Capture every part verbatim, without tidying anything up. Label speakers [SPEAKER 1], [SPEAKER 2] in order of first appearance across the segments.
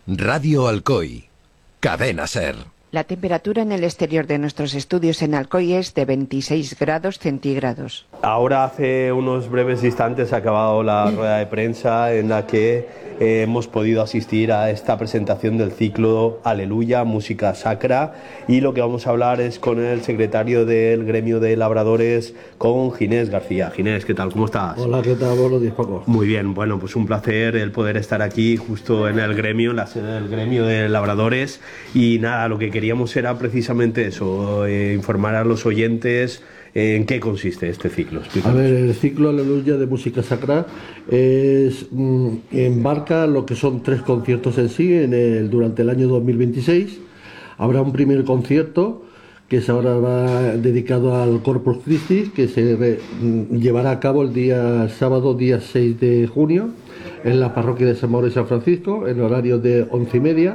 [SPEAKER 1] Radio Alcoy. Cadena SER.
[SPEAKER 2] La temperatura en el exterior de nuestros estudios en Alcoy es de veintiséis grados centígrados.
[SPEAKER 3] Ahora, hace unos breves instantes, ha acabado la rueda de prensa en la que eh, hemos podido asistir a esta presentación del ciclo Aleluya, música sacra, y lo que vamos a hablar es con el secretario del gremio de labradores, con Ginés García. Ginés, ¿qué tal? ¿Cómo estás?
[SPEAKER 4] Hola, ¿qué tal? Buenos días, Paco.
[SPEAKER 3] Muy bien, bueno, pues un placer el poder estar aquí justo en el gremio, en la sede del gremio de labradores, y nada, lo que queríamos era precisamente eso, eh, informar a los oyentes eh, en qué consiste este ciclo. Explícanos.
[SPEAKER 4] A ver, el ciclo Aleluya de música sacra es, mm, embarca lo que son tres conciertos en sí en el, durante el año dos mil veintiséis. Habrá un primer concierto que se ahora va dedicado al Corpus Christi, que se re, mm, llevará a cabo el día sábado, día seis de junio, en la parroquia de San Mauro y San Francisco, en horario de once y media.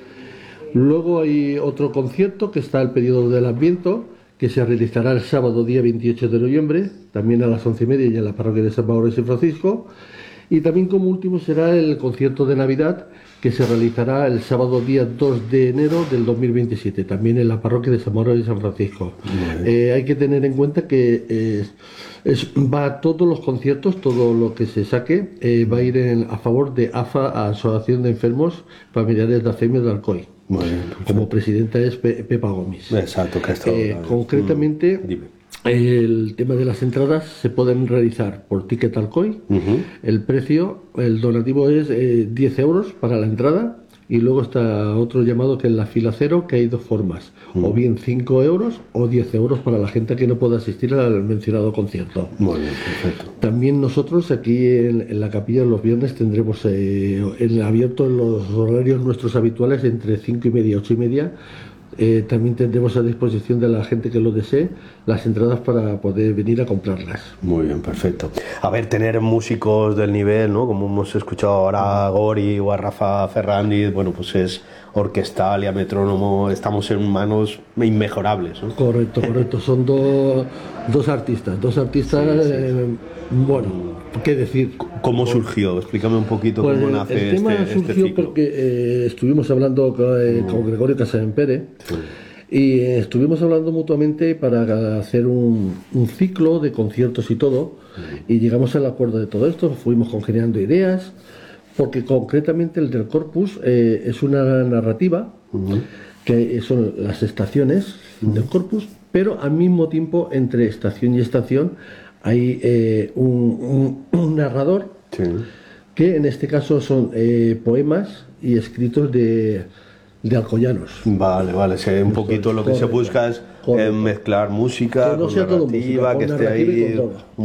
[SPEAKER 4] Luego hay otro concierto que está el periodo del Adviento, que se realizará el sábado día veintiocho de noviembre, también a las once y media y en la parroquia de San Mauro y San Francisco. Y también como último será el concierto de Navidad, que se realizará el sábado día dos de enero del dos mil veintisiete, también en la parroquia de San Mauro y San Francisco. Eh, hay que tener en cuenta que eh, es, va a todos los conciertos, todo lo que se saque, eh, va a ir en, a favor de A F A, Asociación de Enfermos Familiares de Alzheimer de Alcoy.
[SPEAKER 3] Muy bien,
[SPEAKER 4] como presidenta es Pe Pepa Gómez.
[SPEAKER 3] Exacto, que está
[SPEAKER 4] eh, concretamente, mm, el tema de las entradas se pueden realizar por Ticket Alcoy. Uh-huh. El precio, el donativo es eh, diez euros para la entrada, y luego está otro llamado que es la fila cero, que hay dos formas, uh-huh. o bien cinco euros o diez euros para la gente que no pueda asistir al mencionado concierto.
[SPEAKER 3] Muy bien, perfecto.
[SPEAKER 4] También nosotros aquí en, en la capilla los viernes tendremos eh, en abierto en los horarios nuestros habituales entre cinco y media y ocho y media. Eh, también tendremos a disposición de la gente que lo desee las entradas para poder venir a comprarlas.
[SPEAKER 3] Muy bien, perfecto. A ver, tener músicos del nivel, ¿no? Como hemos escuchado ahora a Gori o a Rafa Ferrandiz, bueno, pues es orquestal y a metrónomo, estamos en manos inmejorables, ¿no?
[SPEAKER 4] Correcto, correcto. Son dos, dos artistas, dos artistas, sí, sí. Eh, bueno, ¿qué decir?
[SPEAKER 3] ¿Cómo surgió? Explícame un poquito pues cómo nace
[SPEAKER 4] el tema
[SPEAKER 3] este,
[SPEAKER 4] surgió
[SPEAKER 3] este
[SPEAKER 4] porque eh, estuvimos hablando con, eh, con Gregorio Casaempere, sí. y eh, estuvimos hablando mutuamente para hacer un, un ciclo de conciertos y todo, sí. y llegamos al acuerdo de todo esto, fuimos congeniando ideas, porque concretamente el del Corpus eh, es una narrativa, uh-huh. que son las estaciones uh-huh. del Corpus, pero al mismo tiempo entre estación y estación hay eh, un, un, un narrador, sí. que en este caso son eh, poemas y escritos de, de alcoyanos.
[SPEAKER 3] Vale, vale, sí, un poquito lo que se busca es eh, mezclar música
[SPEAKER 4] no
[SPEAKER 3] con narrativa, música, que esté ahí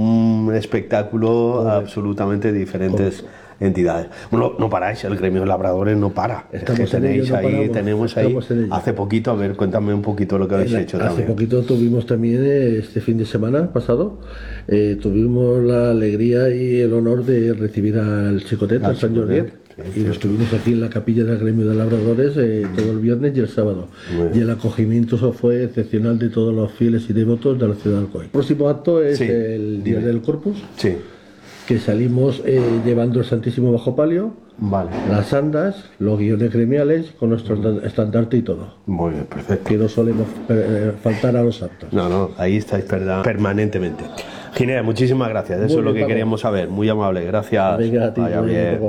[SPEAKER 3] un espectáculo correcto. Absolutamente diferentes. Correcto. Entidades. Bueno, no paráis, el gremio de labradores no para.
[SPEAKER 4] Estamos
[SPEAKER 3] es que tenéis
[SPEAKER 4] ello, no
[SPEAKER 3] ahí,
[SPEAKER 4] paramos,
[SPEAKER 3] tenemos ahí, hace poquito, a ver, cuéntame un poquito lo que habéis
[SPEAKER 4] en,
[SPEAKER 3] hecho
[SPEAKER 4] hace
[SPEAKER 3] también.
[SPEAKER 4] Hace poquito tuvimos también, este fin de semana pasado, eh, tuvimos la alegría y el honor de recibir al Chicotet, al San Jordi, y lo estuvimos aquí en la capilla del gremio de labradores eh, todo el viernes y el sábado. Y el acogimiento fue excepcional de todos los fieles y devotos de la ciudad de Alcoy. El próximo acto es sí, el Día dime. del Corpus.
[SPEAKER 3] Sí.
[SPEAKER 4] Que salimos eh, llevando el Santísimo bajo palio,
[SPEAKER 3] vale.
[SPEAKER 4] las andas, los guiones gremiales, con nuestro estandarte y todo.
[SPEAKER 3] Muy bien, perfecto.
[SPEAKER 4] Que no solemos eh, faltar a los actos.
[SPEAKER 3] No, no, ahí estáis permanentemente. Ginés, muchísimas gracias, eso Muy es lo que Paco. queríamos saber. Muy amable, gracias.
[SPEAKER 4] Venga, a ti,
[SPEAKER 3] Vaya bien.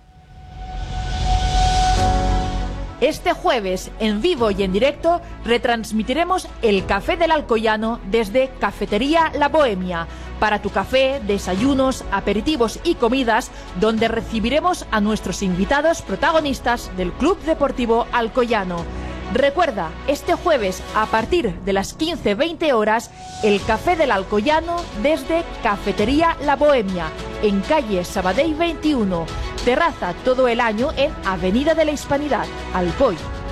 [SPEAKER 5] Este jueves, en vivo y en directo, retransmitiremos el Café del Alcoyano desde Cafetería La Bohemia, para tu café, desayunos, aperitivos y comidas, donde recibiremos a nuestros invitados protagonistas del Club Deportivo Alcoyano. Recuerda, este jueves, a partir de las quince veinte horas, el Café del Alcoyano desde Cafetería La Bohemia, en calle Sabadell veintiuno, terraza todo el año en Avenida de la Hispanidad, Alcoy.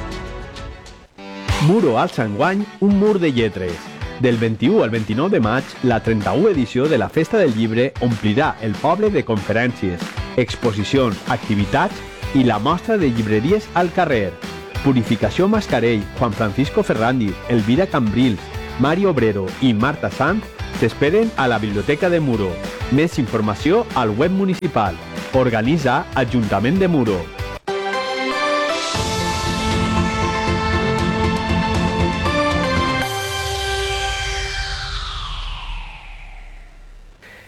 [SPEAKER 6] Muro al Sant Guany, un mur de lletres. Del vint-i-u al vint-i-nou de maig, la trenta-u edició de la Festa del Llibre omplirà el poble de conferències, exposicions, activitats i la mostra de llibreries al carrer. Purificació Mascarell, Juan Francisco Ferrandiz, Elvira Cambrils, Mario Obrero i Marta Sanz t'esperen a la Biblioteca de Muro. Més informació al web municipal. Organitza Ajuntament de Muro.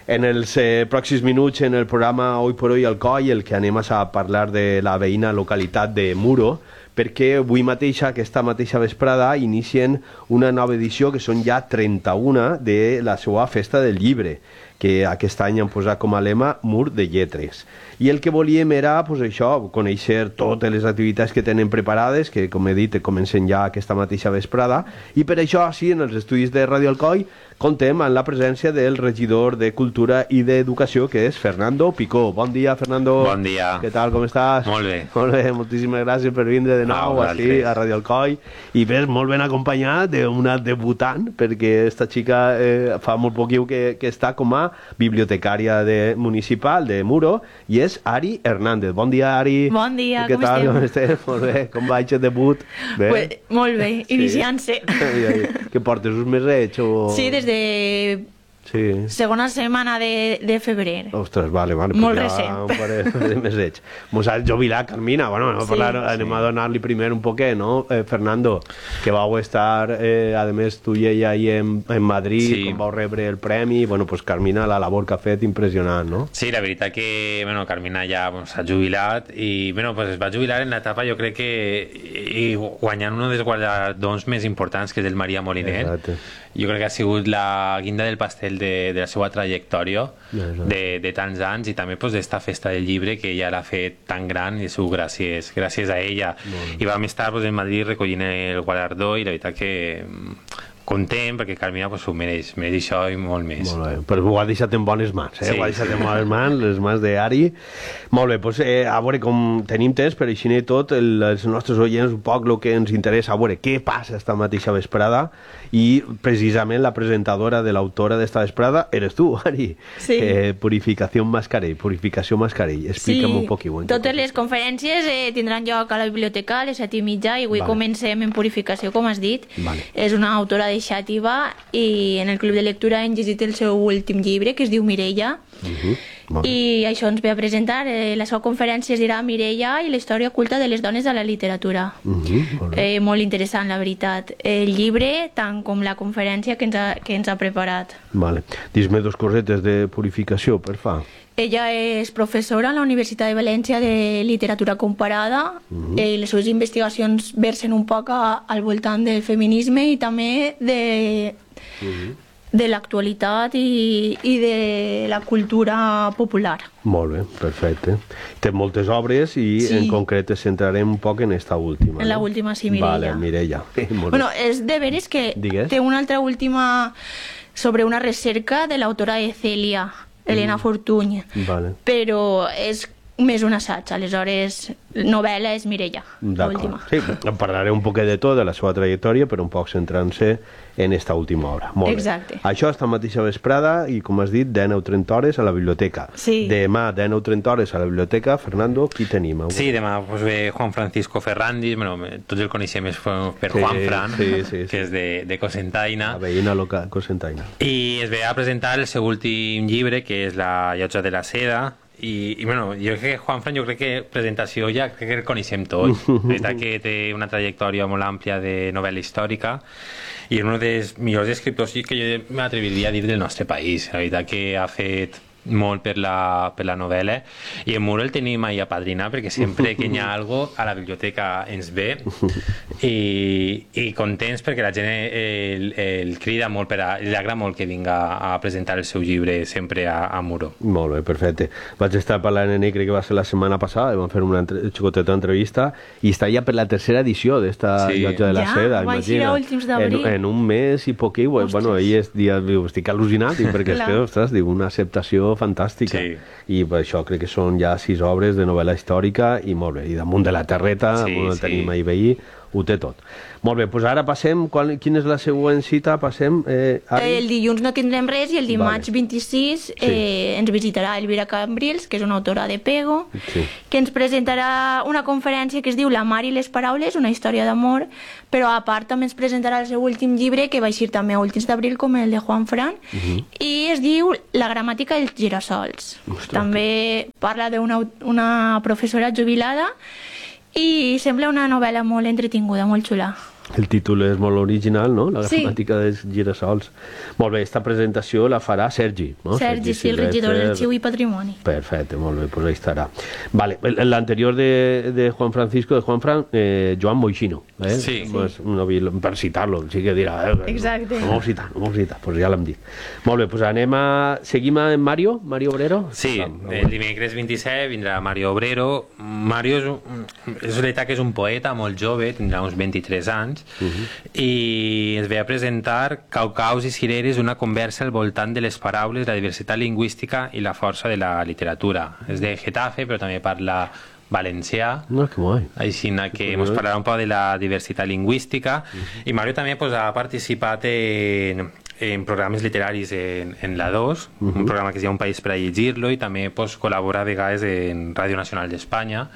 [SPEAKER 3] en els eh, pròxims minuts en el programa Hoy por Hoy Alcoi el que anem a parlar de la veïna localitat de Muro, perquè avui mateix, aquesta mateixa vesprada, inicien una nova edició que són ja trenta-una de la seva festa del llibre, que aquest any han posat com a lema Mur de Lletres. I el que volíem era, pues això, conèixer totes les activitats que tenen preparades, que com he dit comencen ja aquesta mateixa vesprada, i per això, sí, en els estudis de Ràdio Alcoi contem amb la presència del regidor de Cultura i d'Educació, que és Fernando Picó. Bon dia, Fernando.
[SPEAKER 7] Bon dia.
[SPEAKER 3] Què tal, com estàs?
[SPEAKER 7] Molt bé.
[SPEAKER 3] Molt bé, moltíssimes gràcies per vindre de nou
[SPEAKER 7] ah,
[SPEAKER 3] així a Ràdio Alcoi. I ves, molt ben acompanyat d'una debutant, perquè esta xica eh, fa molt poquiu que, que està com a bibliotecària de, municipal de Muro, i és Ari Hernández. Bon dia, Ari.
[SPEAKER 8] Bon dia,
[SPEAKER 3] com
[SPEAKER 8] tal?
[SPEAKER 3] Com estem? Molt bé. Com va aquest debut? Bé?
[SPEAKER 8] Pues, molt bé, sí. Iniciant-se.
[SPEAKER 3] Que portes uns mesets? O...
[SPEAKER 8] Sí, des de sí. segona setmana de, de febrer.
[SPEAKER 3] Ostres, vale, vale.
[SPEAKER 8] Molt
[SPEAKER 3] ja
[SPEAKER 8] recent.
[SPEAKER 3] Un parell de mesets. Mos has jubilat, Carmina. Bueno, anem, sí, a, parlar, sí. anem a donar-li primer un poquet, no? Eh, Fernando, que vau estar, eh, a més, tu i ella ahí en, en Madrid, sí. com vau rebre el premi. Bueno, pues Carmina, la labor que ha fet, impressionant, no?
[SPEAKER 7] Sí, la veritat que, bueno, Carmina ja bueno, s'ha jubilat i, bueno, pues es va jubilar en l'etapa, jo crec que i guanyant un dels guardons més importants, que és el Maria Moliner.
[SPEAKER 3] Exacte.
[SPEAKER 7] Jo crec que ha sigut la guinda del pastel de, de la seva trajectòria de, de tants anys, i també pues, d'esta festa del llibre que ja l'ha fet tan gran, i ha sigut gràcies, gràcies a ella. I vam estar pues, en Madrid recollint el guardó, i la veritat que content, perquè Carmina pues, ho mereix, mereix això i molt més.
[SPEAKER 3] Molt bé, però ho ha deixat en bones mans, eh?
[SPEAKER 7] Sí,
[SPEAKER 3] ho ha deixat
[SPEAKER 7] sí.
[SPEAKER 3] en bones mans, les mans d'Ari. Molt bé, doncs, eh, a veure, com tenim temps per així tot, el, els nostres oients, un poc el que ens interessa, a veure què passa esta mateixa vesprada, i precisament la presentadora de l'autora d'esta vesprada eres tu, Ari.
[SPEAKER 8] Sí.
[SPEAKER 3] Eh, Purificació Mascarell, Purificació Mascarell. Explica'm
[SPEAKER 8] sí.
[SPEAKER 3] un poc.
[SPEAKER 8] Totes les conferències eh, tindran lloc a la biblioteca a les set i mitja, i avui vale. Comencem en Purificació, com has dit.
[SPEAKER 3] Vale.
[SPEAKER 8] És una autora de Xàtiva, i en el club de lectura hem llegit el seu últim llibre, que es diu Mireia. Uh-huh. I això ens ve a presentar. Eh, la seva conferència es dirà Mireia i la història oculta de les dones a la literatura. Uh-huh. Molt, eh, molt interessant, la veritat. El llibre, tant com la conferència que ens ha, que ens ha preparat.
[SPEAKER 3] Vale. Dis-me dos cosetes de purificació, per fa.
[SPEAKER 8] Ella és professora a la Universitat de València de literatura comparada. Uh-huh. eh, les seves investigacions versen un poc a, al voltant del feminisme i també de, uh-huh. de l'actualitat i, i de la cultura popular.
[SPEAKER 3] Molt bé, perfecte. Té moltes obres i sí. en concret ens centrarem un poc en esta última.
[SPEAKER 8] En
[SPEAKER 3] no?
[SPEAKER 8] la última, sí, Mireia.
[SPEAKER 3] Vale, Mireia.
[SPEAKER 8] Bueno, és de veres que
[SPEAKER 3] Digues.
[SPEAKER 8] Té una altra última sobre una recerca de l'autora de Cèlia, Elena Fortuny,
[SPEAKER 3] vale.
[SPEAKER 8] Però és més un assaig, aleshores novel·la és Mireia, l'última.
[SPEAKER 3] Sí, en parlaré un poquet de tot, de la seva trajectòria, però un poc centrant-se en esta última obra. Molt
[SPEAKER 8] Exacte.
[SPEAKER 3] Bé. Això esta mateixa vesprada, i com has dit, dinou trenta hores a la biblioteca.
[SPEAKER 8] Sí.
[SPEAKER 3] Demà, dinou trenta hores a la biblioteca. Fernando, qui tenim? Avui?
[SPEAKER 7] Sí, demà pues, ve Juan Francisco Ferrandis, bueno, tots el coneixem per
[SPEAKER 3] sí,
[SPEAKER 7] Juan Fran,
[SPEAKER 3] sí, sí, sí.
[SPEAKER 7] que és de, de Cocentaina.
[SPEAKER 3] La veïna local, Cocentaina.
[SPEAKER 7] I es ve a presentar el seu últim llibre, que és La llotja de la seda. I, i bueno, jo crec que Juan Fran, jo crec que presentació ja crec que el coneixem tots. La veritat que té una trajectòria molt àmplia de novel·la històrica i és un dels millors escriptors que jo m'atreviria a dir del nostre país. La veritat que ha fet molt per la, per la novel·la, i en Muro el tenim ahí a padrinar, perquè sempre que hi ha alguna cosa a la biblioteca ens ve, i, i contents perquè la gent el, el crida molt, per a, li agrada molt que vinga a presentar el seu llibre sempre a, a Muro.
[SPEAKER 3] Molt bé, perfecte. Vaig estar parlant en ell, crec que va ser la setmana passada, vam fer una entre, xicoteta entrevista, i està ja per la tercera edició d'esta sí. llotja de la
[SPEAKER 8] ja,
[SPEAKER 3] seda,
[SPEAKER 8] va imagina. A últims d'abril.
[SPEAKER 3] En, en un mes i poc, i bueno, ell és, dia, diu, estic al·lucinat, perquè és que, ostres, diu, una acceptació fantàstica. Sí. I per això crec que són ja sis obres de novel·la històrica, i molt bé, i damunt de la terreta, sí, damunt el sí. tenim ahir veí, ho té tot. Molt bé, doncs ara passem, qual, quina és la següent cita? Passem, eh,
[SPEAKER 8] el dilluns no tindrem res, i el dimarts vale. vint-i-sis sí. eh, ens visitarà Elvira Cambrils, que és una autora de Pego, sí. que ens presentarà una conferència que es diu La mar i les paraules, una història d'amor, però a part també ens presentarà el seu últim llibre, que va eixir també a últims d'abril, com el de Juan Fran, uh -huh. i es diu La gramàtica dels girassols. Ostres, també parla d'una una professora jubilada, i sembla una novel·la molt entretinguda, molt xula.
[SPEAKER 6] El títol és molt original, no? La
[SPEAKER 8] Sí.
[SPEAKER 6] gramàtica dels girassols. Molt bé, esta presentació la farà Sergi, no?
[SPEAKER 8] Sergi, sí, el regidor d'Arxiu i Patrimoni.
[SPEAKER 6] Perfecte, molt bé, pues ahí estarà. Vale, l'anterior de, de Juan Francisco, de Juan Fran, eh, Joan Moixino, eh?
[SPEAKER 7] Sí.
[SPEAKER 6] Pues, no, per citar-lo, sí que dirà, eh,
[SPEAKER 8] Exacte.
[SPEAKER 6] no m'ho citar, no m'ho citar, pues ja l'hem dit. Molt bé, pues anem a... Seguim amb Mario, Mario Obrero?
[SPEAKER 7] Sí, el dimecres vint-i-set vindrà Mario Obrero. Mario és, un, és veritat que és un poeta molt jove, tindrà uns vint-i-tres anys, uh-huh. i ens ve a presentar Caucaus i cireres, una conversa al voltant de les paraules, la diversitat lingüística i la força de la literatura. És de Getafe, però també parla valencià,
[SPEAKER 6] no, que guai.
[SPEAKER 7] Així que ens parlarà un poc de la diversitat lingüística, uh-huh. i Mario també pues, ha participat en, en programes literaris en, en la dos, uh-huh. un programa que es diu Un país per a llegir-lo, i també pues, col·labora a vegades en Ràdio Nacional d'Espanya,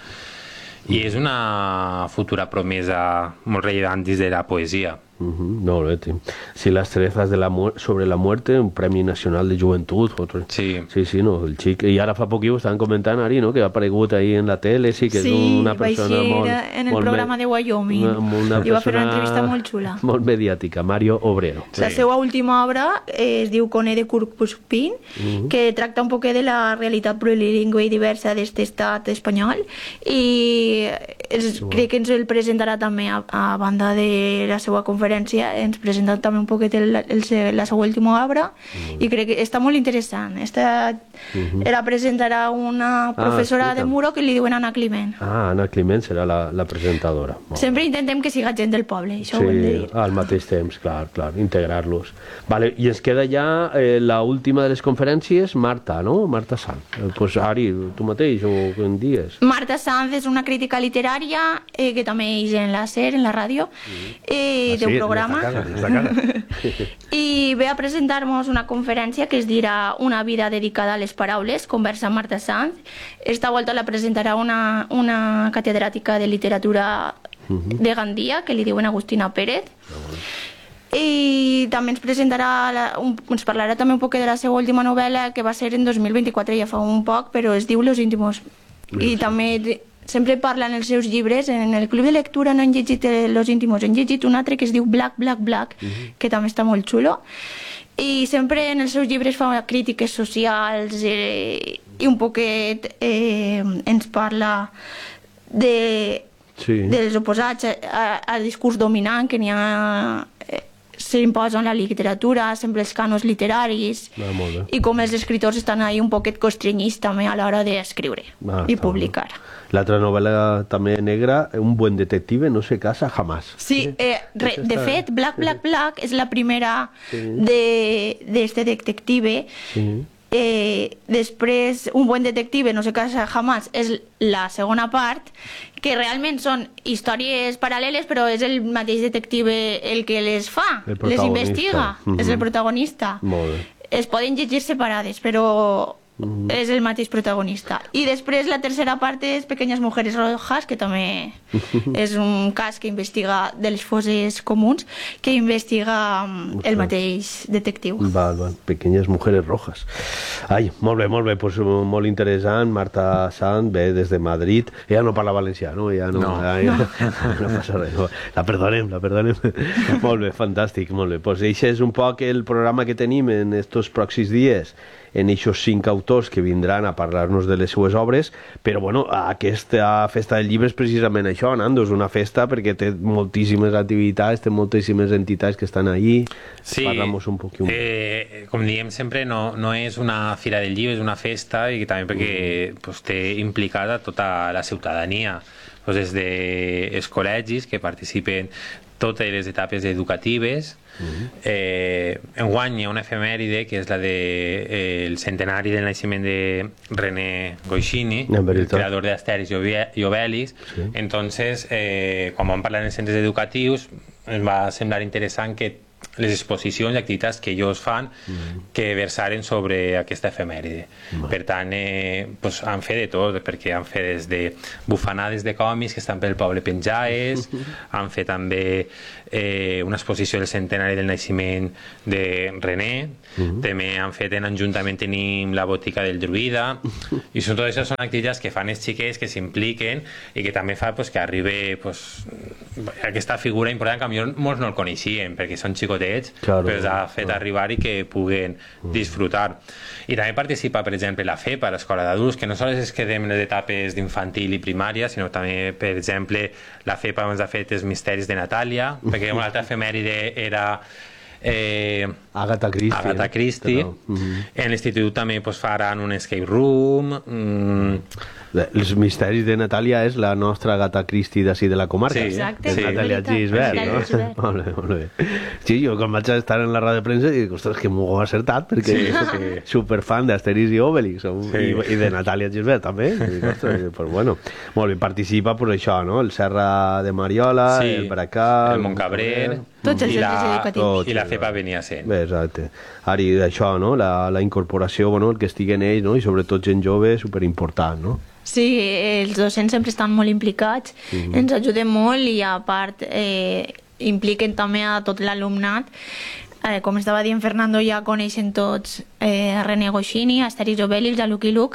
[SPEAKER 7] i és una futura promesa molt rellevant dins de la poesia.
[SPEAKER 6] Uh-huh, no, bé, tío. Sí, las trezas de la mu sobre la muerte, un Premi Nacional de Juventud. Otro.
[SPEAKER 7] Sí.
[SPEAKER 6] Sí, sí, no, el xic. I ara fa poc ho estaven comentant, Ari, no?, que ha aparegut ahí en la tele, sí, que
[SPEAKER 8] sí,
[SPEAKER 6] és una persona molt...
[SPEAKER 8] Sí, en el programa de Wyoming.
[SPEAKER 6] Una, una
[SPEAKER 8] I va fer una entrevista molt xula.
[SPEAKER 6] Molt mediàtica, Mario Obrero.
[SPEAKER 8] Sí. La seva última obra eh, es diu Cone de Curcuspin, uh-huh. que tracta un poquet de la realitat plurilingüe i diversa d'aquest estat espanyol, i es, crec que ens el presentarà també a, a banda de la seva conferència, ens presenta també un poquet el, el, la seva última obra, uh-huh. i crec que està molt interessant. Esta, uh-huh. la presentarà una professora ah, de Muro que li diuen Anna Climent.
[SPEAKER 6] Ah, Anna Climent serà la, la presentadora. Molt
[SPEAKER 8] Sempre intentem que siga gent del poble, això
[SPEAKER 6] sí,
[SPEAKER 8] ho hem de dir.
[SPEAKER 6] Al mateix temps, clar, clar, integrar-los. Vale, i ens queda ja eh, la última de les conferències, Marta, no? Marta Sanz. Eh, pues Ari, tu mateix, o què en dies?
[SPEAKER 8] Marta Sanz és una crítica literària eh, que també és en la SER, en la ràdio, eh, ah, té un sí, programa i ve a presentar-nos una conferència que es dirà Una vida dedicada a les paraules, conversa amb Marta Sanz. Esta volta la presentarà una, una catedràtica de literatura uh-huh. de Gandia, que li diuen Agustina Pérez. Uh-huh. I també ens presentarà, la, un, ens parlarà també un poc de la seva última novel·la, que va ser en dos mil vint-i-quatre, ja fa un poc, però es diu Los íntimos. I també sempre parla en els seus llibres, en el club de lectura no han llegit Los íntimos, han llegit un altre que es diu Black, Black, Black, uh-huh. que també està molt xulo, i sempre en els seus llibres fa crítiques socials eh, i un poquet eh, ens parla de, sí. dels oposats al discurs dominant que n'hi ha... Eh, s'imposa en la literatura, sempre els cànons literaris, ah, i com els escriptors estan ahí un poquet constrenyits també a l'hora d'escriure ah, i publicar.
[SPEAKER 6] L'altra novel·la també negra, Un buen detective no se casa jamás.
[SPEAKER 8] Sí, eh, re, de fet, Black, Black, Black és la primera sí. d'este de, detective. Sí. Eh, després, Un buen detective no se casa jamás és la segona part, que realment són històries paral·leles, però és el mateix detective el que les fa, les investiga, mm-hmm. és el protagonista.
[SPEAKER 6] Molt bé.
[SPEAKER 8] Es poden llegir separades, però mm-hmm. és el mateix protagonista. I després la tercera part és Pequeñas mujeres rojas, que també és un cas que investiga de les fosses comuns, que investiga el mateix detectiu.
[SPEAKER 6] Val, val. Pequeñas mujeres rojas. Ai, molt bé, molt bé, pues, molt interessant. Marta Sanz ve des de Madrid. Ella no parla valencià, no? Ja no,
[SPEAKER 7] no.
[SPEAKER 6] Ja, no. no passa res. No. La perdonem, la perdonem. Molt bé, fantàstic, molt bé. Pues això és un poc el programa que tenim en estos pròxims dies, en aquests cinc autors que vindran a parlar-nos de les seues obres, però bueno, aquesta festa del llibre és precisament això, Nando, és una festa perquè té moltíssimes activitats, té moltíssimes entitats que estan allí.
[SPEAKER 7] Sí,
[SPEAKER 6] parlem-nos un poc.
[SPEAKER 7] Eh, com diem sempre, no, no és una fira del llibre, és una festa, i també perquè mm. pues, té implicada tota la ciutadania, pues, des dels col·legis que participen totes les etapes educatives. Uh-huh. eh, enguany hi ha una efemèride que és la de eh, el centenari del naixement de René Goscinny, el creador d'Astèrix i Obèlix. Sí. Entonces, eh, quan vam parlar en els centres educatius, ens va semblar interessant que les exposicions i activitats que ells fan que versaren sobre aquesta efemèride. Per tant, eh, pues, han fet de tot, perquè han fet des de bufanades de còmics que estan pel poble penjades, han fet també eh, una exposició del centenari del naixement de René, també han fet en Ajuntament tenim la botica del druida, i són totes això són activitats que fan els xiquets, que s'impliquen i que també fa pues, que arribi pues, aquesta figura important que potser molts no el coneixien perquè són xicotets,
[SPEAKER 3] claro,
[SPEAKER 7] però els ha fet
[SPEAKER 3] claro.
[SPEAKER 7] arribar i que puguen disfrutar. I també participa, per exemple, la FEPA, l'escola d'adults, que no sols es quedem en les etapes d'infantil i primària, sinó també, per exemple, la FEPA ens ha fet els misteris de Natàlia, perquè una altra efemèride era eh,
[SPEAKER 3] Agatha Christie,
[SPEAKER 7] Agatha Christie.
[SPEAKER 3] No? Mm-hmm.
[SPEAKER 7] En l'institut també pues, faran un escape room. mm.
[SPEAKER 3] Els misteris de Natàlia és la nostra Agatha Christie d'ací de la comarca.
[SPEAKER 7] Sí,
[SPEAKER 8] exacte,
[SPEAKER 3] sí. Natàlia Gisbert,
[SPEAKER 8] Natàlia
[SPEAKER 3] no?
[SPEAKER 8] Gisbert.
[SPEAKER 3] Molt bé, molt bé. Sí, jo quan vaig estar en la ràdio de premsa dic, ostres, que m'ho he acertat, perquè sí, soc superfan d'Asterix i Obelix, sí. i, i de Natàlia Gisbert també. I dic, ostres, pues bueno, molt bé, participa per això, no? El Serra de Mariola,
[SPEAKER 7] sí.
[SPEAKER 3] el Bracà,
[SPEAKER 7] el Montcabrer,
[SPEAKER 8] tots els
[SPEAKER 7] i la,
[SPEAKER 8] centres educatius.
[SPEAKER 7] i la FEPA venia sent.
[SPEAKER 3] Bé, exacte. Ara, i això, no? La, la incorporació, bueno, el que estiguen ells, no? I sobretot gent jove, superimportant, no?
[SPEAKER 8] Sí, els docents sempre estan molt implicats, mm-hmm. ens ajuden molt i a part eh, impliquen també a tot l'alumnat. Eh, com estava dient Fernando, ja coneixen tots eh, René Goscinny, Asterix Obélix, a Lucky Luke,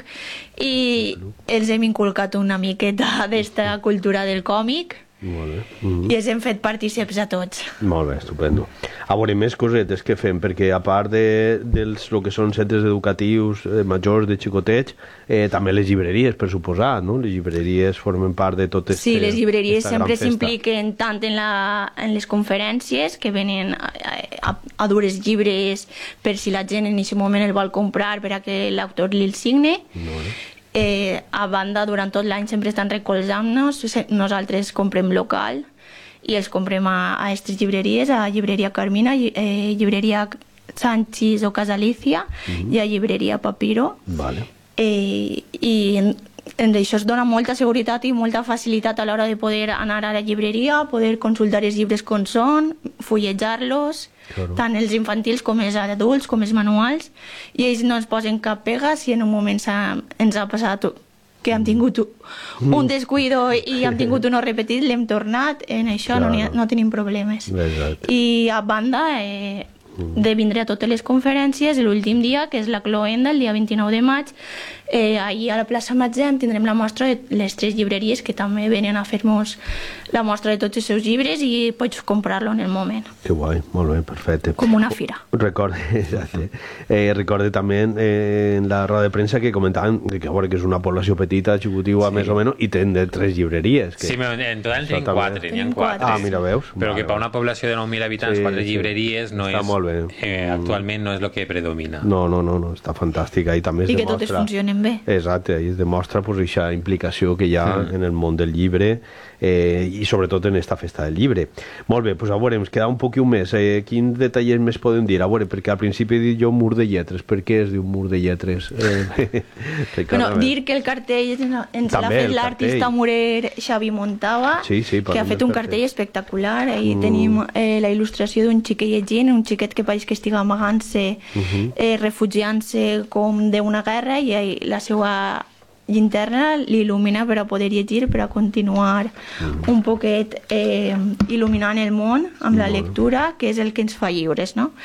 [SPEAKER 8] i els hem inculcat una miqueta d'esta cultura del còmic.
[SPEAKER 3] Molt bé. Mm-hmm.
[SPEAKER 8] I els hem fet partícips a tots.
[SPEAKER 3] Molt bé, estupendo. A veure, més cosetes que fem, perquè a part de, dels lo que són centres educatius eh, majors de xicotets, eh, també les llibreries, per suposar, no? Les llibreries formen part de tot este,
[SPEAKER 8] sí, les llibreries sempre
[SPEAKER 3] festa.
[SPEAKER 8] S'impliquen tant en, la, en les conferències, que venen a, a, a dures llibres per si la gent en aquest moment el vol comprar per a que l'autor li el signe. No, eh? Eh, a banda, durant tot l'any sempre estan recolzant-nos, nosaltres comprem local i els comprem a, a aquestes llibreries, a Llibreria Carmina, eh, Llibreria Sanchis o Casalicia, mm-hmm. i a Llibreria Papiro.
[SPEAKER 3] Vale.
[SPEAKER 8] Eh, I en, en això es dona molta seguretat i molta facilitat a l'hora de poder anar a la llibreria, poder consultar els llibres com són, fullejar-los, claro. Tant els infantils com els adults, com els manuals, i ells no ens posen cap pega si en un moment ens ha passat que hem tingut un descuido i hem tingut uno repetit, l'hem tornat, en això claro. no, ha, no tenim problemes.
[SPEAKER 3] Exacte.
[SPEAKER 8] I a banda eh, de vindre a totes les conferències, l'últim dia, que és la cloenda, el dia vint-i-nou de maig, eh, ahir a la plaça Matzem tindrem la mostra de les tres llibreries que també venen a fer-nos la mostra de tots els seus llibres i pots comprar-lo en el moment.
[SPEAKER 3] Que guai, molt bé, perfecte.
[SPEAKER 8] Com una fira.
[SPEAKER 3] Recorde, exacte. Eh, recorde també eh, en la roda de premsa que comentaven que, que, bueno, que és una població petita, xicotigua, sí. més o menys, i tenen tres llibreries. Que...
[SPEAKER 7] Sí, però en total tenim quatre, n'hi ha quatre.
[SPEAKER 3] Ah, mira, veus?
[SPEAKER 7] Però
[SPEAKER 3] vale,
[SPEAKER 7] que per una població de nou mil habitants,
[SPEAKER 3] sí,
[SPEAKER 7] quatre
[SPEAKER 3] sí.
[SPEAKER 7] llibreries no
[SPEAKER 3] està
[SPEAKER 7] és...
[SPEAKER 3] molt bé.
[SPEAKER 7] Eh, actualment no és el que predomina.
[SPEAKER 3] No, no, no, no està fantàstica. I també es
[SPEAKER 8] I que
[SPEAKER 3] demostra...
[SPEAKER 8] totes funcionen bé.
[SPEAKER 3] Exacte, i es demostra pues, aquesta implicació que hi ha mm. en el món del llibre eh, i sobretot en esta festa del llibre. Molt bé, doncs a veure, ens queda un poc un mes. Eh, quins detalls més podem dir? A veure, perquè al principi he dit jo mur de lletres. Per què es diu mur de lletres? Eh,
[SPEAKER 8] bueno, dir que el cartell ens l'ha fet l'artista murer Xavi Montava,
[SPEAKER 3] sí, sí,
[SPEAKER 8] que ha fet un cartell espectacular. Ahí mm. tenim eh, la il·lustració d'un xiquet llegint, un xiquet que pareix que estiga amagant-se, uh-huh. eh, refugiant-se com d'una guerra, i eh, la seva llinterna l'il·lumina per a poder llegir, per a continuar mm. un poquet eh, il·luminant el món amb la lectura, que és el que ens fa lliures, no?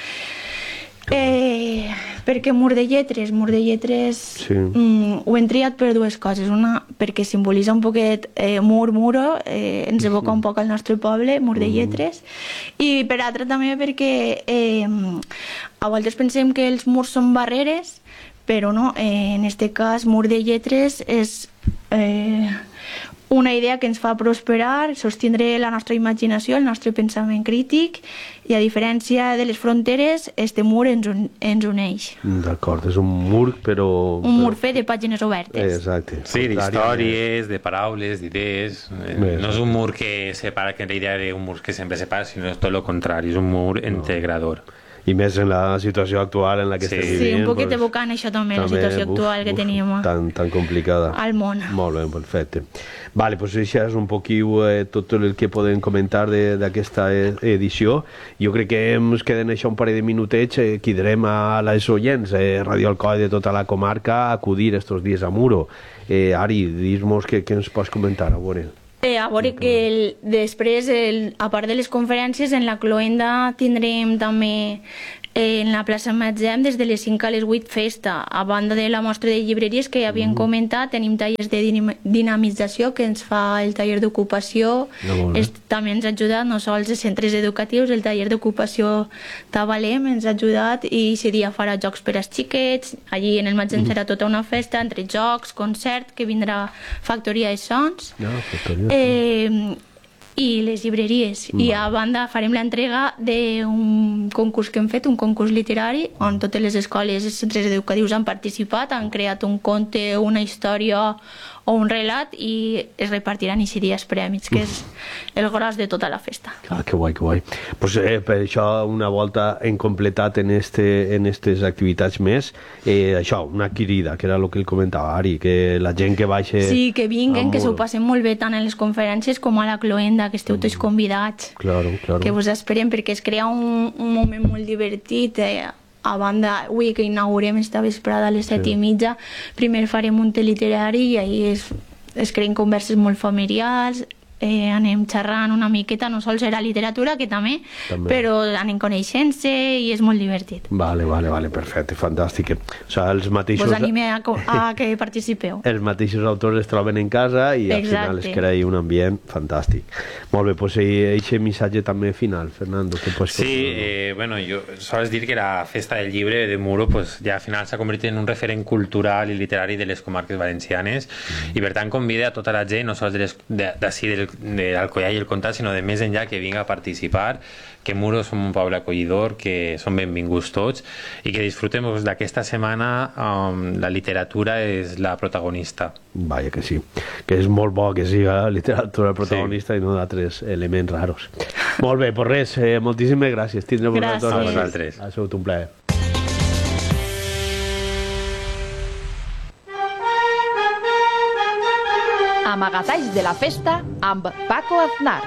[SPEAKER 8] Eh, perquè mur de lletres mur de lletres
[SPEAKER 3] sí.
[SPEAKER 8] mm, ho hem triat per dues coses. Una, perquè simbolitza un poquet eh, mur, muro, eh, ens evoca un poc al nostre poble, mur de lletres, i per altra també perquè eh, a voltes pensem que els murs són barreres, però no, eh, en este cas mur de lletres és eh, una idea que ens fa prosperar, sostindre la nostra imaginació, el nostre pensament crític, i a diferència de les fronteres, este mur ens, un, ens uneix.
[SPEAKER 3] D'acord, és un mur, però...
[SPEAKER 8] Un mur fet de pàgines obertes.
[SPEAKER 3] Exacte.
[SPEAKER 7] Sí, d'històries, de paraules, d'idees. No és un mur que separa, que la idea d'un mur que sempre separa, sinó és tot el contrari, és un mur integrador.
[SPEAKER 3] I més en la situació actual en la que
[SPEAKER 7] Sí.
[SPEAKER 3] estem
[SPEAKER 8] Sí,
[SPEAKER 3] vivint.
[SPEAKER 8] un poquet
[SPEAKER 3] pues,
[SPEAKER 8] evocant això també, la
[SPEAKER 3] també,
[SPEAKER 8] situació
[SPEAKER 3] buf,
[SPEAKER 8] actual que
[SPEAKER 3] buf,
[SPEAKER 8] tenim
[SPEAKER 3] tan, tan complicada.
[SPEAKER 8] al món.
[SPEAKER 3] Molt bé, perfecte. Vale, doncs això és un poquiu eh, tot el que podem comentar d'aquesta edició. Jo crec que ens queden això un parell de minutets, eh, cridarem a les oients, eh, Radio Alcoi de tota la comarca, a acudir estos dies a Muro. Eh, Ari, dis-nos què, què ens pots comentar, a veure.
[SPEAKER 8] Eh, a veure que el, després, el, a part de les conferències, en la cloenda tindrem també eh, en la plaça Matzem des de les cinc a les vuit festa. A banda de la mostra de llibreries que ja havíem mm. comentat, tenim tallers de dinim- dinamització que ens fa el taller d'ocupació.
[SPEAKER 3] No,
[SPEAKER 8] Es, també ens ha ajudat, no sols els centres educatius, el taller d'ocupació Tabalem ens ha ajudat i aquest dia farà jocs per als xiquets. Allí en el Matzem mm. serà tota una festa entre jocs, concert, que vindrà Factoria de Sons.
[SPEAKER 3] No, Factoria.
[SPEAKER 8] Eh, i les llibreries.
[SPEAKER 3] Mm.
[SPEAKER 8] I a banda farem l'entrega d'un concurs que hem fet, un concurs literari, on totes les escoles i centres educatius han participat, han creat un conte, una història o un relat i es repartiran aquests dies premis, que és el gros de tota la festa.
[SPEAKER 3] Ah, que guai, que guai. Pues, eh, per això, una volta hem completat en este, en estes activitats més, eh, això, una querida, que era el que el comentava Ari, que la gent que baixa...
[SPEAKER 8] Sí, que vinguen,
[SPEAKER 3] a
[SPEAKER 8] que s'ho
[SPEAKER 3] Muro.
[SPEAKER 8] passen molt bé tant en les conferències com a la cloenda, que esteu tots convidats.
[SPEAKER 3] Claro, claro.
[SPEAKER 8] Que vos esperem, perquè es crea un, un moment molt divertit. Eh, a banda, avui que inaugurem esta vesprada a les set i mitja, primer farem un té literari i ahir es, es creen converses molt familiars, eh, anem xerrant una miqueta, no sols era literatura, que també,
[SPEAKER 3] També.
[SPEAKER 8] però anem coneixent-se i és molt divertit.
[SPEAKER 3] Vale, vale, vale, perfecte, fantàstic. O sigui, els mateixos...
[SPEAKER 8] Vos anime a, co- a que participeu.
[SPEAKER 3] Els mateixos autors es troben en casa i al final es
[SPEAKER 8] Exacte.
[SPEAKER 3] crea un ambient fantàstic. Molt bé, doncs aquest missatge també final, Fernando, que pots
[SPEAKER 7] Sí, eh, bueno, yo sabes dir que la Festa del Llibre de Muro pues, ja al final s'ha convertit en un referent cultural i literari de les comarques valencianes mm. i per tant convida a tota la gent, no sols de les- de- d'ací del de l'Alcoià i el Comtat, sinó de més enllà que vinga a participar, que Muro som un poble acollidor, que són benvinguts tots i que disfrutem pues, d'aquesta setmana um, la literatura és la protagonista.
[SPEAKER 3] Vaja que sí, que és molt bo que siga la literatura protagonista sí. i no d'altres elements raros. Molt bé, doncs res, eh, moltíssimes gràcies. Tindrem
[SPEAKER 8] Gràcies.
[SPEAKER 3] una
[SPEAKER 7] A vosaltres.
[SPEAKER 3] Ha sigut un plaer.
[SPEAKER 5] Amagatalls de la festa amb Paco Aznar.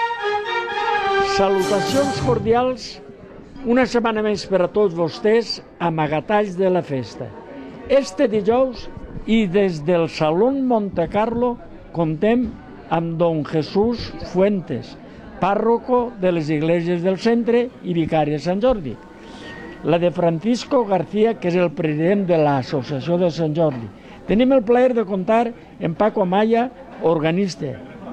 [SPEAKER 9] Salutacions cordials, una setmana més per a tots vostès, amagatalls de la festa. Este dijous i des del Salón Monte Carlo contem amb don Jesús Fuentes, párroco de les Iglesias del Centre i vicari de Sant Jordi. La de Francisco García, que és el president de l'Associació de Sant Jordi. Tenim el plaer de comptar amb Paco Amaya, organista.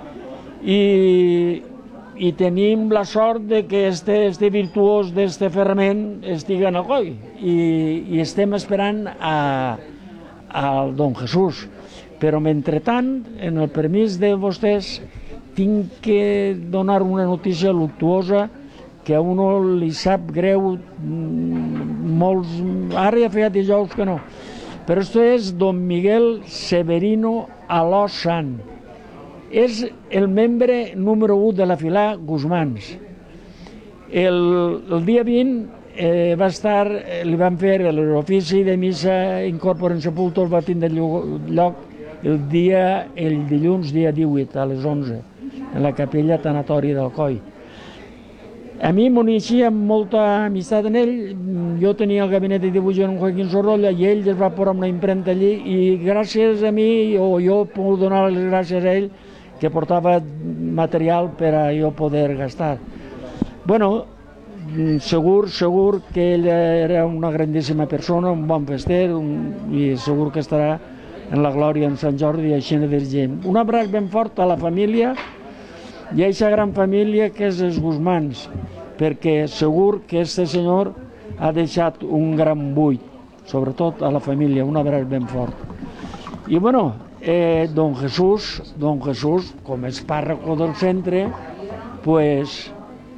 [SPEAKER 9] I, i tenim la sort de que este, este virtuós d'este ferrament estigui en Alcoi. I, i estem esperant a, al don Jesús. Però, mentrestant, en el permís de vostès, tinc que donar una notícia luctuosa que a uno li sap greu, molts... Ara ja feia dijous que no. Però esto és don Miguel Severino Alós-Sant. És el membre número u de la fila Guzmans. El, el dia vint eh, va estar, eh, li van fer l'ofici de missa Incorporen Sepultos, va tindre lloc el dia, el dilluns, dia divuit, a les onze, en la capella tanatori d'Alcoi. A mi m'uneixia amb molta amistat en ell. Jo tenia el gabinet de dibuix en Joaquín Sorolla i ell es va posar una impremta allí i gràcies a mi, o jo puc donar les gràcies a ell, que portava material per a jo poder gastar. Bueno, segur, segur que ell era una grandíssima persona, un bon fester, un, i segur que estarà en la glòria en Sant Jordi i així de gent. Un abraç ben fort a la família i a aquesta gran família que és els Guzmans, perquè segur que este senyor ha deixat un gran buit, sobretot a la família, un abraç ben fort. I bueno, eh, don Jesús, don Jesús, com és párroco del centre, pues,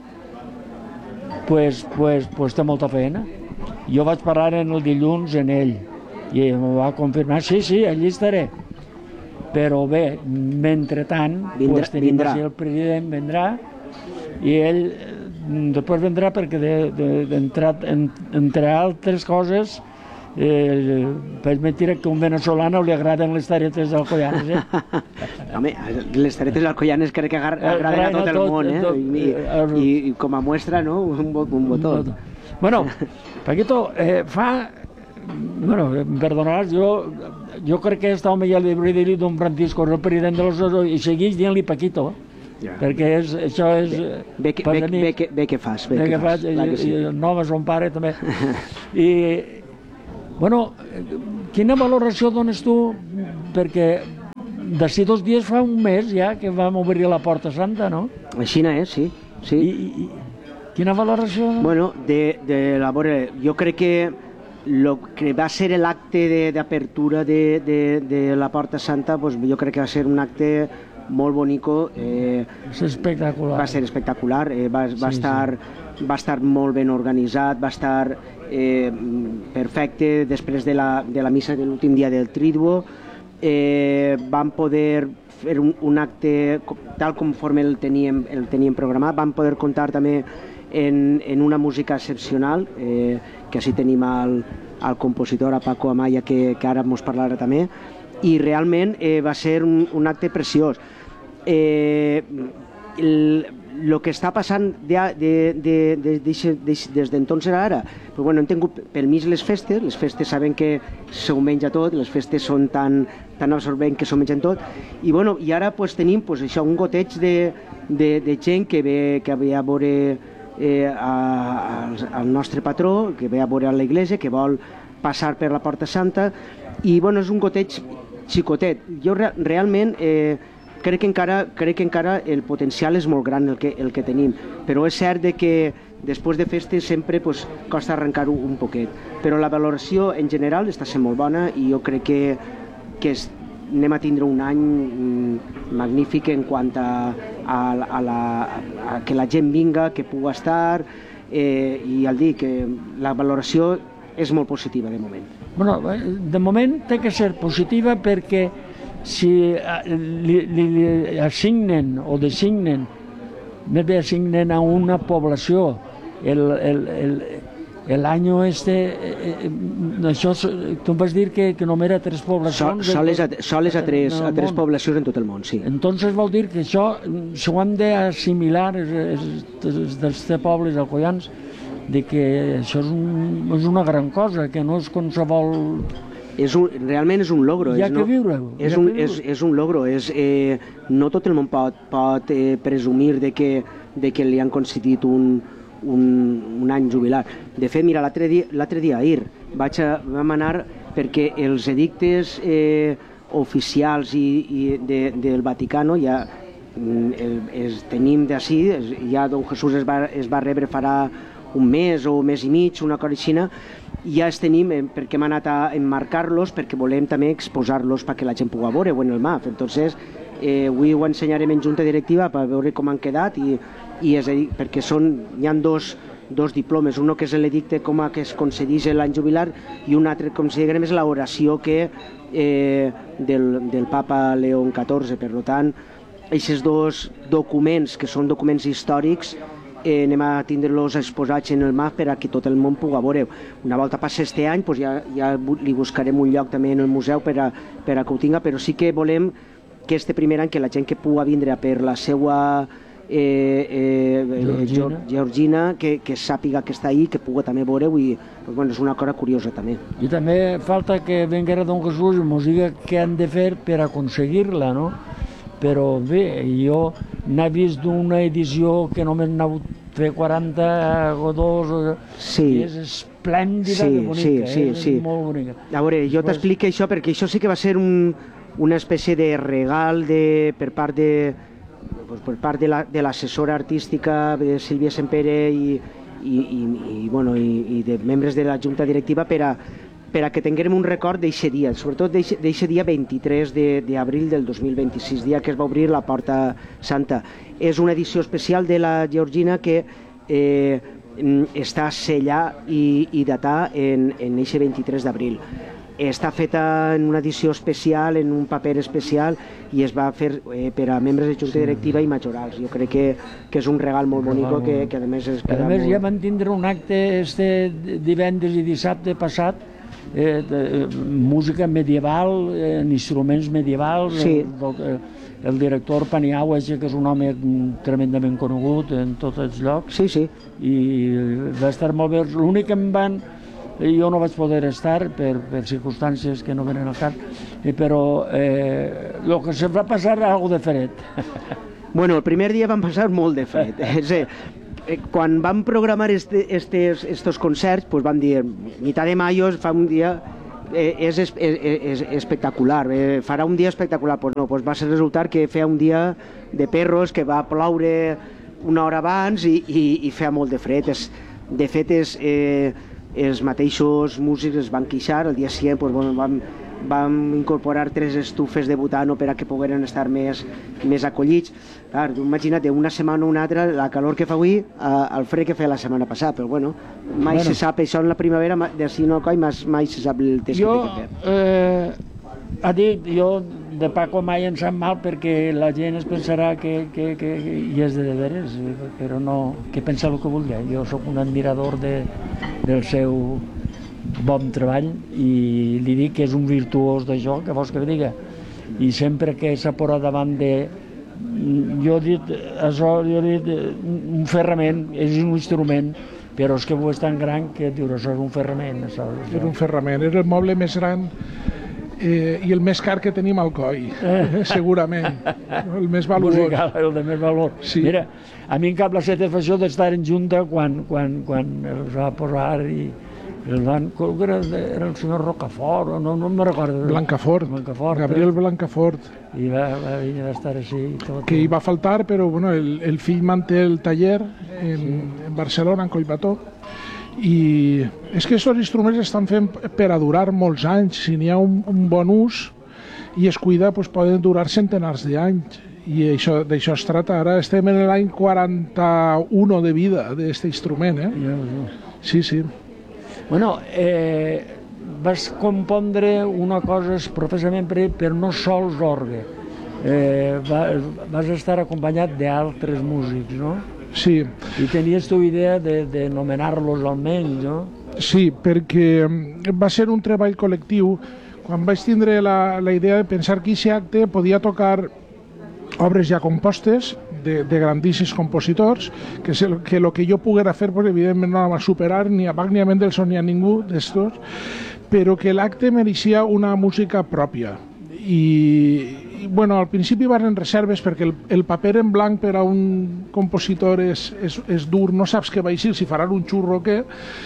[SPEAKER 9] pues, pues, pues té molta feina. Jo vaig parlar en el dilluns en ell i em va confirmar, sí, sí, allí estaré. Però bé, mentrestant,
[SPEAKER 10] Vindrà-
[SPEAKER 9] pues, tenim
[SPEAKER 10] vindrà.
[SPEAKER 9] així el president, vendrà, i ell després vendrà perquè, de, de, entre, entre altres coses, eh, vaig mentir que a un venezolano li agraden les taretes alcoyanes, eh?
[SPEAKER 10] Home, les taretes alcoyanes crec que agraden a tot el món, eh? I, i, i com a muestra, no? Un, un botó.
[SPEAKER 9] Bueno, Paquito, eh, fa... Bueno, em perdonaràs, jo, jo crec que aquest home ja li hauria de dir don Francisco, el president de los Osos, i segueix dient-li Paquito, ja. Perquè és, això és...
[SPEAKER 10] Bé, bé, bé, bé, bé, bé que fas, bé, bé que, que fas.
[SPEAKER 9] I, sí. I el nom és son pare, també. I, bueno, quina valoració dones tu? Perquè d'ací dos dies fa un mes ja que vam obrir la Porta Santa, no?
[SPEAKER 10] Així és, sí. sí.
[SPEAKER 9] I, i, quina valoració?
[SPEAKER 10] Bueno, de, de la veure, jo crec que lo que va ser l'acte d'apertura de, de, de la Porta Santa, pues jo crec que va ser un acte molt bonico. Eh,
[SPEAKER 9] és espectacular.
[SPEAKER 10] Va ser espectacular, eh, va, va, sí, estar, sí. va estar molt ben organitzat, va estar eh, perfecte després de la, de la missa de l'últim dia del Triduo. Eh, vam poder fer un, un acte tal conforme el teníem, el teníem programat, vam poder comptar també en, en una música excepcional, eh, que així tenim el, el compositor, a Paco Amaya, que, que ara ens parlarà també, i realment eh, va ser un, un acte preciós. Eh, el, el que està passant de, de, de, de, de, de, des d'entonces a ara, però bueno, hem tingut pel mig les festes, les festes saben que s'ho menja tot, les festes són tan, tan absorbents que s'ho mengen tot, i, bueno, i ara pues, tenim pues, això, un goteig de, de, de gent que ve, que ve a veure eh, a, a, al nostre patró, que ve a veure a l'església, que vol passar per la Porta Santa, i bueno, és un goteig xicotet. Jo re, realment eh, crec que encara crec que encara el potencial és molt gran el que, el que tenim, però és cert de que després de festes sempre pues, costa arrencar-ho un poquet, però la valoració en general està sent molt bona i jo crec que, que és, anem a tindre un any mm, magnífic en quant a, a, a, la, a que la gent vinga, que pugui estar, eh, i al dir que la valoració és molt positiva de moment.
[SPEAKER 9] Bueno, de moment té que ser positiva perquè si li, li, li assignen o designen, més bé assignen a una població el, el, el, el año este, eh, eh, això, tu em vas dir que, que només era tres poblacions.
[SPEAKER 10] So, soles a, soles a, tres, a tres poblacions en tot el món, sí.
[SPEAKER 9] Entonces vol dir que això s'ho han d'assimilar dels tres pobles alcoians, de que això és, un, és una gran cosa, que no és qualsevol...
[SPEAKER 10] És un, realment és un logro.
[SPEAKER 9] Hi ha
[SPEAKER 10] és,
[SPEAKER 9] que
[SPEAKER 10] no,
[SPEAKER 9] viure-ho.
[SPEAKER 10] És, un, és, és un logro. És, eh, no tot el món pot, pot eh, presumir de que, de que li han concedit un, un, un any jubilar. De fet, mira, l'altre dia, l'altre dia ahir vaig a, vam anar perquè els edictes eh, oficials i, i de, del Vaticano ja el, els tenim d'ací, ja don Jesús es va, es va rebre farà un mes o un mes i mig, una cosa així, ja els tenim eh, perquè hem anat a emmarcar-los, perquè volem també exposar-los perquè la gent pugui veure en el M A F. Entonces, eh, avui ho ensenyarem en junta directiva per veure com han quedat, i, i és a dir, perquè són, hi ha dos, dos diplomes, un que és l'edicte com a que es concedís l'any jubilar i un altre, com si diguem, és l'oració que, eh, del, del papa León catorze. Per tant, aquests dos documents, que són documents històrics, Eh, anem a tindre-los exposats en el M A F per a que tot el món pugui veure. Una volta passi este any, pues ja, ja li buscarem un lloc també en el museu per a, per a que ho tinga, però sí que volem que este primer any que la gent que pugui vindre per la seva eh, eh, Georgina, Georgina que, que sàpiga que està ahí, que pugui també veure-ho, i pues, bueno, és una cosa curiosa també.
[SPEAKER 9] I també falta que venga don Jesús i ens diga què han de fer per aconseguir-la, no? Però bé, jo n'he vist d'una edició que només n'ha hagut fer quaranta godós,
[SPEAKER 10] sí.
[SPEAKER 9] I és esplèndida,
[SPEAKER 10] sí,
[SPEAKER 9] de bonica,
[SPEAKER 10] sí, sí,
[SPEAKER 9] és
[SPEAKER 10] sí.
[SPEAKER 9] molt bonica.
[SPEAKER 10] A veure, jo
[SPEAKER 9] Després...
[SPEAKER 10] t'explico això perquè això sí que va ser un, una espècie de regal de, per part de pues, per part de l'assessora la, artística de Sílvia Sempere i, i, i, i, bueno, i, i de membres de la junta directiva per a per a que tinguem un record d'aquest dia, sobretot d'aquest dia vint-i-tres d'abril del dos mil vint-i-sis, dia que es va obrir la Porta Santa. És una edició especial de la Georgina que eh, està sellar i, i datar en, en aquest vint-i-tres d'abril. està feta en una edició especial, en un paper especial, i es va fer eh, per a membres de junta directiva i majorals. Jo crec que, que és un regal molt bonic que, que a més es
[SPEAKER 9] A més
[SPEAKER 10] molt...
[SPEAKER 9] ja van tindre un acte este divendres i dissabte passat, eh, de, música medieval, eh, en instruments medievals,
[SPEAKER 10] Sí.
[SPEAKER 9] el, el director Paniagua, que és un home tremendament conegut en tots els llocs,
[SPEAKER 10] sí, sí.
[SPEAKER 9] i va estar molt bé. L'únic que em van... Jo no vaig poder estar per, per circumstàncies que no venen al cap, eh, però eh, el que se va passar era algo de fred.
[SPEAKER 10] Bueno, el primer dia van passar molt de fred. És a dir, quan vam programar este, estes, estos concerts, pues vam dir, mitad de mayo fa un dia eh, és, és, és espectacular, eh, farà un dia espectacular. Pues no, pues va ser resultar que feia un dia de perros, que va ploure una hora abans i, i, i feia molt de fred. És, de fet, és, eh, els mateixos músics es van queixar. El dia següent pues, bueno, vam, vam incorporar tres estufes de butano per a que pogueren estar més, més acollits. Clar, imagina't, d'una setmana a una altra, la calor que fa avui, el fred que feia la setmana passada, però bueno, mai
[SPEAKER 9] Bueno.
[SPEAKER 10] se sap, això en la primavera, de si no coi, mai, mai se sap el temps
[SPEAKER 9] Jo,
[SPEAKER 10] que té que fer.
[SPEAKER 9] eh, ha dit, jo de Paco mai em sap mal perquè la gent es pensarà que, que, que hi és de veres, però no, que pensa el que vulgui. Jo sóc un admirador de, del seu bon treball i li dic que és un virtuós d'això, que vols que diga. I sempre que s'ha posat davant de... Jo he dit, això, jo he dit, un ferrament, és un instrument, però és que ho és tan gran que dius, això és un ferrament. Això, això.
[SPEAKER 11] Era un ferrament, era el moble més gran eh, i el més car que tenim al coll, eh, segurament, el més valuós.
[SPEAKER 9] Musical, el de més valor.
[SPEAKER 11] Sí.
[SPEAKER 9] Mira, a mi em cap la satisfacció d'estar en junta quan, quan, quan els va posar i el van... Era, era el senyor Rocafort, no, no me recordo.
[SPEAKER 11] Blancafort,
[SPEAKER 9] Blancafort
[SPEAKER 11] Gabriel
[SPEAKER 9] eh?
[SPEAKER 11] Blancafort.
[SPEAKER 9] I va, va venir a estar així. Tot.
[SPEAKER 11] Que hi va faltar, però bueno, el, el fill manté el taller en, sí. en Barcelona, en Collbató, i és que aquests instruments estan fent per a durar molts anys. Si n'hi ha un, un bon ús i es cuida, doncs poden durar centenars d'anys, i això, d'això es trata. Ara estem en l'any quaranta-u de vida d'aquest instrument, eh?
[SPEAKER 9] Ja, ja.
[SPEAKER 11] Sí, sí.
[SPEAKER 9] Bueno, eh, vas compondre una cosa professament per, per no sols orgue. Eh, va, vas estar acompanyat d'altres músics, no?
[SPEAKER 11] Sí.
[SPEAKER 9] I tenies tu idea de, de nomenar-los almenys, no?
[SPEAKER 11] Sí, perquè va ser un treball col·lectiu. Quan vaig tindre la, la idea de pensar que aquest acte podia tocar obres ja compostes de, de grandíssims compositors, que és el que, lo que jo poguera fer, pues, evidentment no va superar ni a Bach ni a Mendelssohn ni a ningú d'estos, però que l'acte mereixia una música pròpia. I, i bueno, al principi van en reserves perquè el, el paper en blanc per a un compositor és, és, és dur, no saps què va eixir, si faran un xurro o què.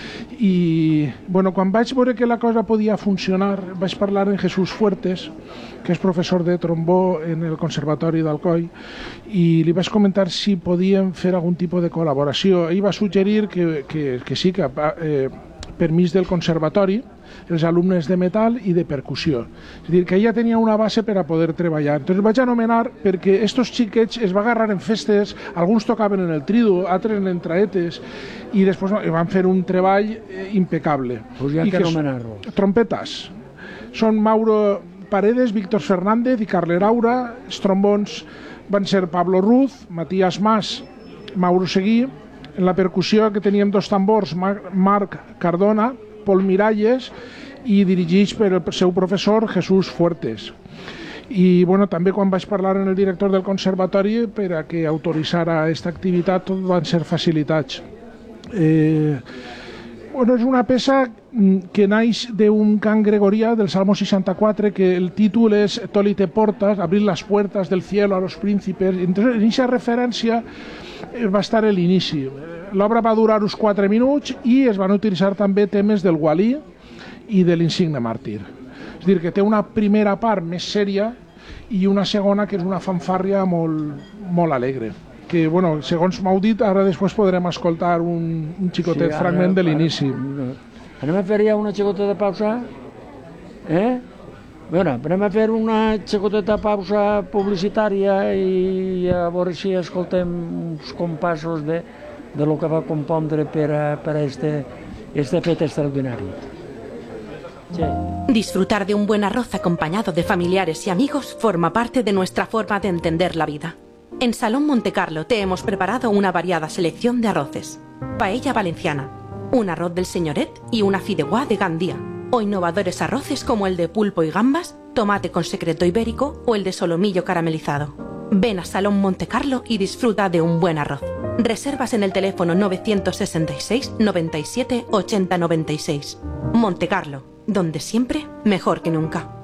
[SPEAKER 11] I bueno, quan vaig veure que la cosa podia funcionar, vaig parlar amb Jesús Fuertes, que és professor de trombó en el Conservatori d'Alcoi, i li vaig comentar si podíem fer algun tipus de col·laboració. Ell va suggerir que, que, que sí, que eh, permís del conservatori, els alumnes de metal i de percussió. És a dir, que ella tenia una base per a poder treballar. Entonces vaig anomenar perquè estos xiquets es va agarrar en festes, alguns tocaven en el tridu, altres en entraetes, i després van fer un treball impecable.
[SPEAKER 9] Pues ja
[SPEAKER 11] I
[SPEAKER 9] que
[SPEAKER 11] que
[SPEAKER 9] anomenar-los.
[SPEAKER 11] Trompetes. Són Mauro Paredes, Víctor Fernández i Carler Aura. Els trombons van ser Pablo Ruz, Matías Mas, Mauro Seguí. En la percussió, que teníem dos tambors, Marc Cardona, Pol Miralles, i dirigits per el seu professor Jesús Fuertes. I bueno, també quan vaig parlar amb el director del conservatori per a que autoritzara aquesta activitat, tot van ser facilitats. Eh, bueno, és una peça que naix d'un cant gregorià del Salmo seixanta-quatre, que el títol és Tolite portas, abrir les puertas del cielo a los príncipes. Entonces, en aquesta referència va estar l'inici. L'obra va durar uns quatre minuts i es van utilitzar també temes del Walí i de l'Insigne Màrtir. És a dir, que té una primera part més sèria i una segona que és una fanfàrria molt, molt alegre. Que, bueno, segons m'heu dit, ara després podrem escoltar un, un xicotet sí, fragment de l'inici.
[SPEAKER 9] Anem a fer ja una xicoteta pausa? Eh? Bueno, anem a fer una xicoteta pausa publicitària i a veure si escoltem uns compassos de, de lo que va compondre per a, per a este, este fet extraordinari. Sí.
[SPEAKER 12] Disfrutar de un buen arroz acompañado de familiares y amigos forma parte de nuestra forma de entender la vida. En Salón Montecarlo te hemos preparado una variada selección de arroces. Paella valenciana, un arroz del señoret y una fideuá de Gandía, o innovadores arroces como el de pulpo y gambas, tomate con secreto ibérico o el de solomillo caramelizado. Ven a Salón Montecarlo y disfruta de un buen arroz. Reservas en el teléfono novecientos sesenta y seis, noventa y siete, ochenta noventa y seis. Montecarlo, donde siempre mejor que nunca.